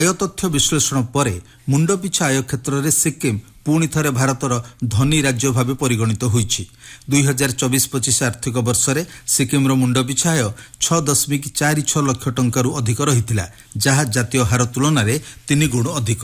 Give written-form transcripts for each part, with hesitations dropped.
आय तथ्य विश्लेषण पर मुंड पिछा आय क्षेत्र में सिक्किम पुणी थे भारतर धनी राज्य भाव परिगणित होईछि। 2024-25 आर्थिक वर्ष में सिक्किम मुंड पिछा आय 6.46 लाख टंका अधिक रही, जहाँ जातीय हार तुलन में 3 गुण अधिक।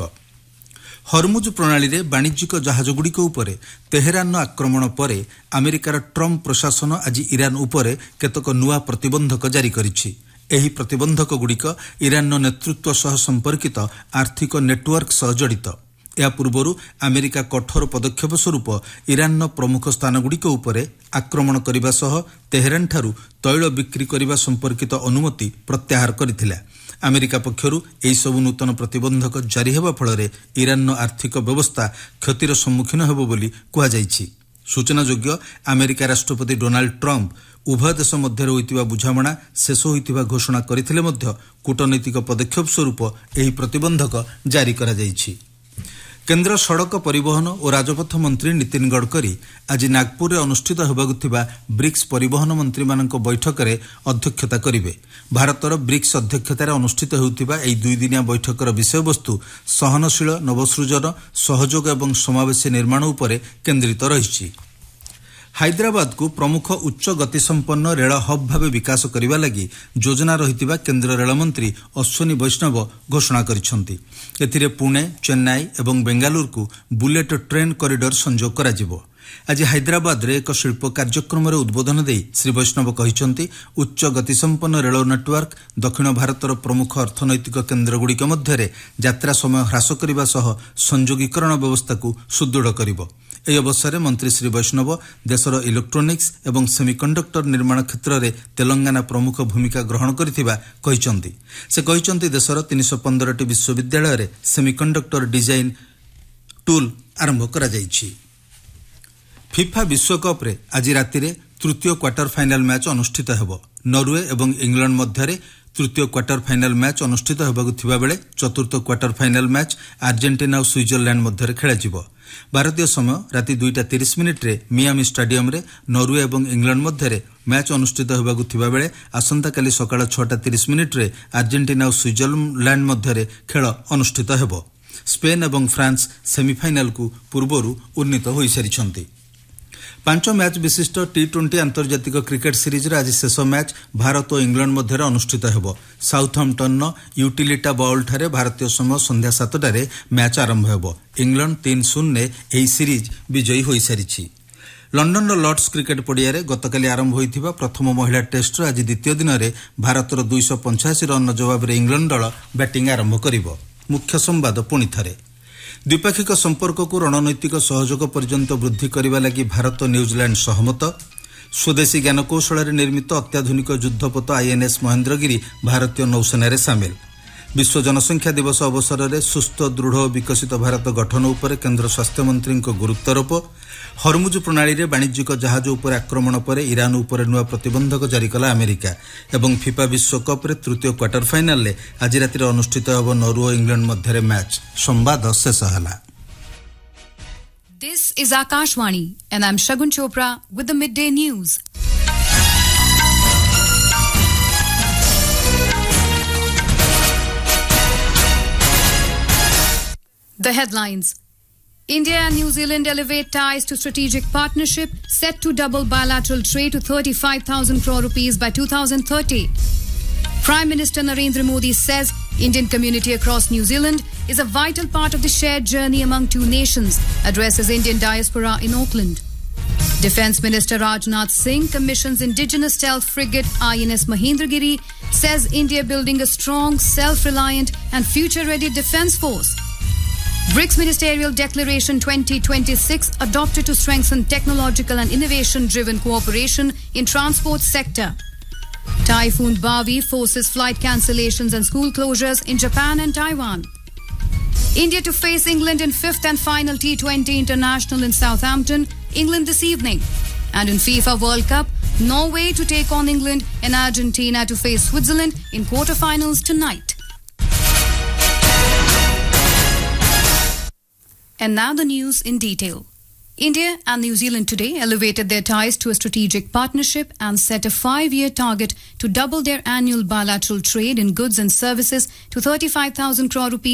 हरमुज प्रणाली रे वाणिज्यिक जहाजगुड़िक उपर तेहरान आक्रमण पर अमेरिकार ट्रम्प प्रशासन आज ईरान उपर केतक नुआ प्रतिबंधक जारी करिछि। एही प्रतिबंधक गुड़िक ईरान नेतृत्व सह संपर्कित आर्थिक नेटवर्क सह जड़ित। या पूर्व अमेरिका कठोर पदक्षेप स्वरूप ईरान प्रमुख स्थानगुड़िक उपर आक्रमण करने सह तेहरान ठारू तैल बिक्री करने संपर्कित अनुमति प्रत्याहार करथिला। अमेरिका पक्षरू एही सबु नूतन प्रतिबंधक जारी हेबा फଳରେ ईरान आर्थिक व्यवस्था क्षतिर सम्मुखीन हेबो बोली कुहा जायछि। सूचनायोग्य अमेरिका राष्ट्रपति डोनाल्ड ट्रम्प उभय देश मध्य होइतिबा बुझामणा शेष होइतिबा घोषणा करथिले मध्य कूटनैतिक पदक्षेप स्वरूप एही प्रतिबंधक जारी करा जायछि। केन्द्र सड़क परिवहन और राजपथ मंत्री नितिन गडकरी आज नागपुर में अनुष्ठित होबाकुथिबा ब्रिक्स परिवहन मंत्री मानक बैठक में अध्यक्षता करिवे। भारतर ब्रिक्स अध्यक्षतार अनुष्ठित होउथिबा एही 2 दिनिया बैठकर विषयवस्तु सहनशील नवसृजन सहयोग एवं समावेशी निर्माण उपरे केन्द्रित रहिछि। हैदराबाद को प्रमुख उच्च गतिसंपन्न रेल हब भाव विकास करने लगी योजना रहितिबा केन्द्र रेलमंत्री अश्विनी वैष्णव घोषणा करिसेंति। एथिरे पुणे, चेन्नई एवं बेंगालुरु को बुलेट ट्रेन कॉरिडोर संजोग कराजिबो। आज हैदराबाद रे एक शिल्प कार्यक्रम रे उद्बोधन देई श्री वैष्णव कहिसेंति उच्च गतिसंपन्न रेल नेटवर्क दक्षिण भारतर प्रमुख अर्थनैतिक केन्द्रगुड़िक मध्य यात्रा समय ह्रास करने सह संयोगीकरण व्यवस्था को सुदृढ़ करिबो। एही अवसर में मंत्री श्री वैष्णव देशर इलेक्ट्रोनिक्स एवं सेमिकंडक्टर निर्माण क्षेत्र में तेलंगाना प्रमुख भूमिका ग्रहण करिथिबा कहिसेंति। से कहिसेंति देशर 315टी विश्वविद्यालय रे सेमिकंडक्टर डिजाइन टूल आरंभ करा जायछि। फिफा विश्वकप रे आज राति रे तृतीय क्वार्टर फाइनल मैच अनुष्ठित हेबो। नॉर्वे एवं इंग्लैंड मध्य तृतीय क्वार्टर फाइनल मैच अनुष्ठित होबाकु थिबा बेले चतुर्थ क्वार्टर फाइनल मैच अर्जेंटीना और स्विट्जरलैंड मध्य खेलाजिबो। भारतीय समय राति 2:30 रे मियामी स्टेडियम रे नॉर्वे एवं इंग्लैंड मध्य मैच अनुष्ठित होबाकु थिबा बेले आसंता काली सकाळ 6:30 रे अर्जेंटीना और स्विट्जरलैंड मध्य खेल अनुष्ठित हेबो। स्पेन एवं फ्रांस सेमीफाइनल को पूर्वरु उन्नीत होई सारिछंती। 5 मैच विशिष्ट T20 आंतर्जातिक क्रिकेट सीरीज आज शेष मैच भारत और इंग्लैंड मध्य अनुष्ठित हेबो। साउथहैम्पटन यूटिलिटा बॉल ठारे भारतीय समय संध्या 7टारे मैच आरंभ हेबो। इंग्लैंड 3-0 एही सीरीज विजयी होई सारिछि। लंडन लॉर्ड्स क्रिकेट पड़िया रे गतकाली आरंभ होइथिबा प्रथम महिला टेस्ट आज द्वितीय दिन रे भारतर 285 रन जवाब रे इंग्लैंड दल बैटिंग आरंभ करिवो। मुख्य संवाद पुणी थरे। द्विपाक्षिक संपर्क को रणनैतिक सहयोग पर्यंत वृद्धि करने लगी भारत न्यूजीलैंड सहमत। स्वदेशी ज्ञानकौशल निर्मित अत्याधुनिक युद्धपोत INS महेंद्रगिरी भारतीय नौसेना सामिल। विश्व जनसंख्या दिवस अवसर में सुस्थ दृढ़ विकसित भारत गठन उपर केन्द्र स्वास्थ्य मंत्री गुरुत्वारोप। हरमुज प्रणाली रे वाणिज्यिक जहाज उपर आक्रमण पर ईरान उपर नुआ प्रतिबंधक जारी कला अमेरिका। एवं फिफा विश्वकप रे तृतीय क्वार्टर फाइनल ले आज राति अनुष्ठित होब नॉर्वे और इंग्लैंड मध्य मैच। संवाद शेष हला। This is Akashvani and I'm Shagun Chopra with the midday news. The headlines. India and New Zealand elevate ties to strategic partnership, set to double bilateral trade to 35,000 crore rupees by 2030. Prime Minister Narendra Modi says Indian community across New Zealand is a vital part of the shared journey among two nations, addresses Indian diaspora in Auckland. Defence Minister Rajnath Singh commissions indigenous stealth frigate INS Mahendragiri, says India building a strong, self-reliant and future-ready defence force. BRICS Ministerial Declaration 2026 adopted to strengthen technological and innovation-driven cooperation in transport sector. Typhoon Bavi forces flight cancellations and school closures in Japan and Taiwan. India to face England in 5th and final T20 International in Southampton, England this evening. And in FIFA World Cup, Norway to take on England and Argentina to face Switzerland in quarterfinals tonight. And now the news in detail. India and New Zealand today elevated their ties to a strategic partnership and set a 5-year target to double their annual bilateral trade in goods and services to 35,000 crore rupees